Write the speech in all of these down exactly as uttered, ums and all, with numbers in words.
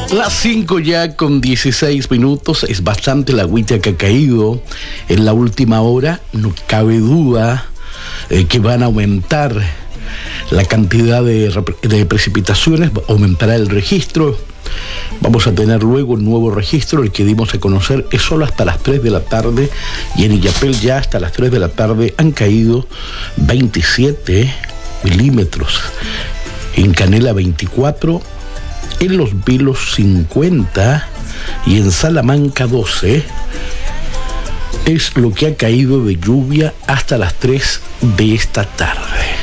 Las cinco ya con dieciséis minutos, es bastante la agüita que ha caído en la última hora, no cabe duda eh, que van a aumentar la cantidad de, de precipitaciones, aumentará el registro, vamos a tener luego un nuevo registro, el que dimos a conocer es solo hasta las tres de la tarde y en Illapel ya hasta las tres de la tarde han caído veintisiete milímetros, en Canela veinticuatro, en Los Vilos cincuenta y en Salamanca doce es lo que ha caído de lluvia hasta las tres de esta tarde.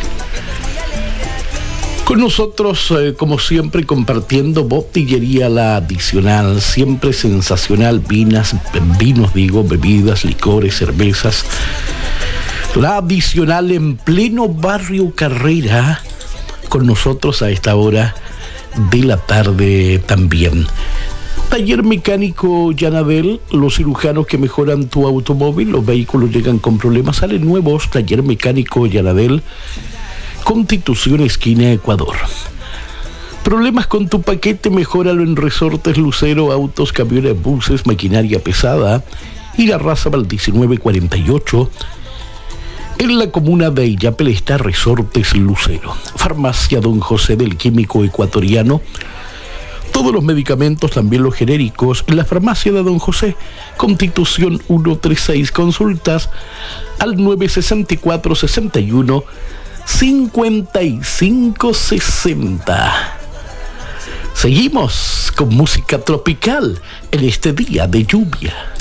Con nosotros, eh, como siempre, compartiendo Botillería La Adicional, siempre sensacional, vinas, vinos digo, bebidas, licores, cervezas. La Adicional en pleno barrio Carrera, con nosotros a esta hora de la tarde también. Taller Mecánico Yanadel, los cirujanos que mejoran tu automóvil, los vehículos llegan con problemas, salen nuevos. Taller Mecánico Yanadel, Constitución esquina Ecuador. Problemas con tu paquete, mejóralo en Resortes Lucero, autos, camiones, buses, maquinaria pesada y la Razabal diecinueve cuarenta y ocho. En la comuna de Illapel está Resortes Lucero. Farmacia Don José del Químico Ecuatoriano. Todos los medicamentos, también los genéricos, en la farmacia de Don José. Constitución ciento treinta y seis. Consultas al nueve sesenta y cuatro sesenta y uno cincuenta y cinco sesenta. Seguimos con música tropical en este día de lluvia.